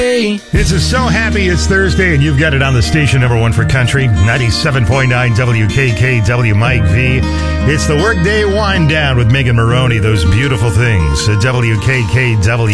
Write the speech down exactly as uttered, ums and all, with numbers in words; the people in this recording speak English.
It's a So Happy It's Thursday, and you've got it on the station number one for country, ninety-seven point nine W K K W Mike V. It's the Workday Wind Down with Megan Maroney, those beautiful things. W K K W.